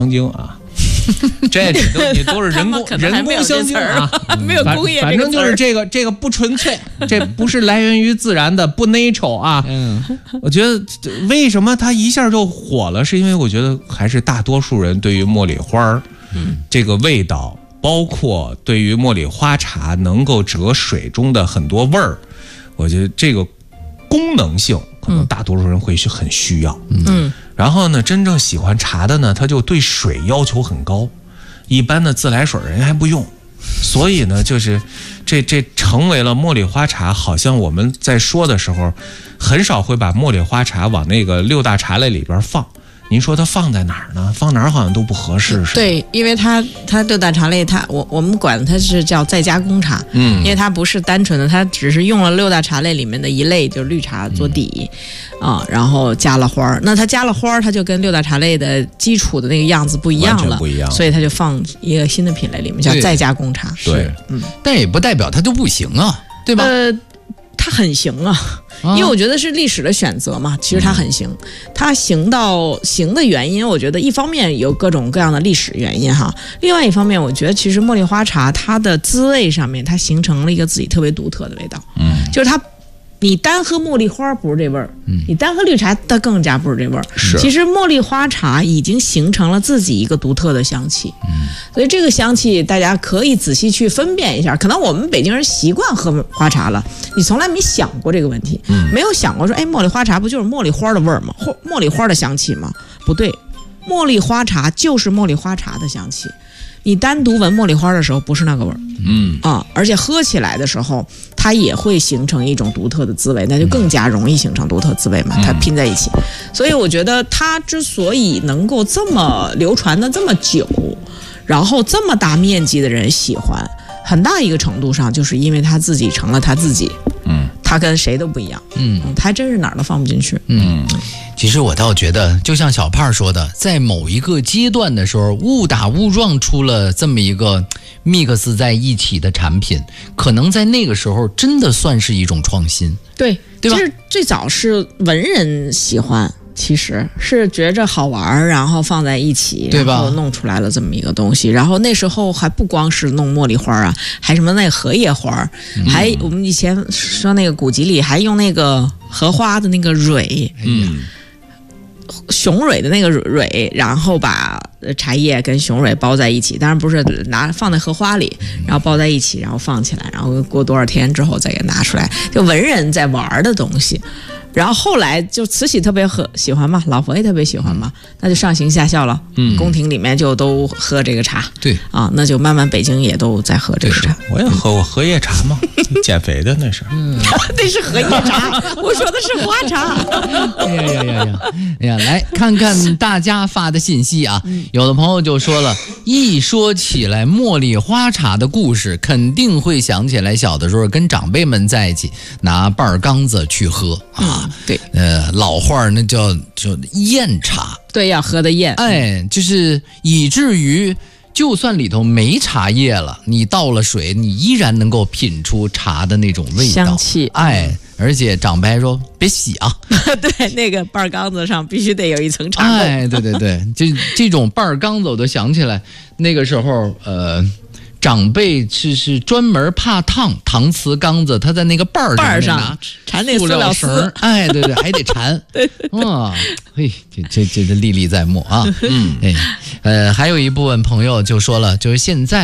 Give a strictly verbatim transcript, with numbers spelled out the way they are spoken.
香精啊。这你都你都是人工人工香精啊， 没有工业这个词儿， 反正就是这个这个不纯粹，这不是来源于自然的，不 natural 啊。 嗯， 我觉得为什么它一下就火了，是因为我觉得还是大多数人对于茉莉花嗯这个味道，包括对于茉莉花茶能够折水中的很多味儿，我觉得这个功能性可能大多数人会是很需要。 嗯。 然后呢，真正喜欢茶的呢，他就对水要求很高，一般的自来水人还不用，所以呢，就是这这成为了茉莉花茶。好像我们在说的时候，很少会把茉莉花茶往那个六大茶类里边放。您说它放在哪儿呢？放哪儿好像都不合适。 对，因为它它六大茶类，它我我们管它是叫再加工茶，嗯，因为它不是单纯的，它只是用了六大茶类里面的一类，就是绿茶做底，嗯、啊，然后加了花儿。那它加了花儿，它就跟六大茶类的基础的那个样子不一样了， 不一样， 所以它就放一个新的品类里面，叫再加工茶。 对， 嗯，但也不代表它就不行啊，对吧？ 呃。它很行啊，因为我觉得是历史的选择嘛。其实它很行，它行到行的原因，我觉得一方面有各种各样的历史原因哈，另外一方面，我觉得其实茉莉花茶它的滋味上面，它形成了一个自己特别独特的味道。嗯，就是它，你单喝茉莉花不是这味儿，嗯，你单喝绿茶它更加不是这味儿。 是， 其实茉莉花茶已经形成了自己一个独特的香气。嗯，所以这个香气大家可以仔细去分辨一下。可能我们北京人习惯喝花茶了。你从来没想过这个问题，嗯、没有想过说，哎，茉莉花茶不就是茉莉花的味儿吗？或茉莉花的香气吗？不对，茉莉花茶就是茉莉花茶的香气。你单独闻茉莉花的时候，不是那个味儿，嗯啊，而且喝起来的时候，它也会形成一种独特的滋味，那就更加容易形成独特滋味嘛，它拼在一起。所以我觉得它之所以能够这么流传的这么久，然后这么大面积的人喜欢。很大一个程度上，就是因为他自己成了他自己，嗯，他跟谁都不一样，嗯，他还真是哪儿都放不进去， 嗯。其实我倒觉得，就像小胖说的，在某一个阶段的时候，误打误撞出了这么一个 mix 在一起的产品，可能在那个时候真的算是一种创新， 对， 对吧？ 其实最早是文人喜欢。其实是觉着好玩，然后放在一起， 对吧？ 然后弄出来了这么一个东西。然后那时候还不光是弄茉莉花啊，还什么那个荷叶花，嗯、还我们以前说那个古籍里还用那个荷花的那个蕊，嗯，雄蕊的那个蕊，然后把茶叶跟雄蕊包在一起，当然不是拿放在荷花里，然后包在一起，然后放起来，然后过多少天之后再给拿出来，就文人在玩的东西。然后后来就慈禧特别喝喜欢嘛，老佛爷特别喜欢嘛，那就上行下效了。嗯，宫廷里面就都喝这个茶。对啊，那就慢慢北京也都在喝这个茶。 我也喝过荷叶茶嘛，减肥的那是。嗯， 那是荷叶茶，我说的是花茶。 哎呀呀呀呀！哎呀，来看看大家发的信息啊。有的朋友就说了，一说起来茉莉花茶的故事，肯定会想起来小的时候跟长辈们在一起拿半缸子去喝啊。 嗯、对， 呃，老话那叫叫宴茶， 对，要喝的宴， 哎，就是以至于就算里头没茶叶了，你倒了水，你依然能够品出茶的那种味道、 香气， 哎，而且长辈说别洗啊， 对，那个半缸子上必须得有一层茶垢， 哎，对对对，这这种半缸子我都想起来，那个时候呃。长辈是是专门怕烫，搪瓷缸子，他在那个瓣儿瓣上缠那个塑料丝， 哎，对对，还得缠， 对， 啊，嘿，这这这这历历在目啊，嗯，哎，呃，还有一部分朋友就说了，就是现在。